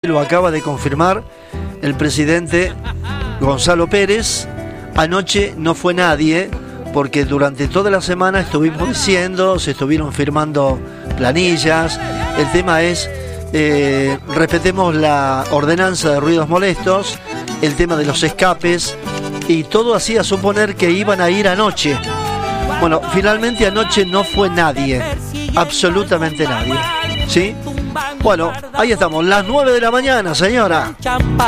lo acaba de confirmar el presidente Gonzalo Pérez. Anoche no fue nadie, porque durante toda la semana estuvimos diciendo, se estuvieron firmando planillas. El tema es, respetemos la ordenanza de ruidos molestos, el tema de los escapes, y todo hacía suponer que iban a ir anoche. Bueno, finalmente anoche no fue nadie, absolutamente nadie, ¿sí? Bueno, ahí estamos, las 9 de la mañana, señora.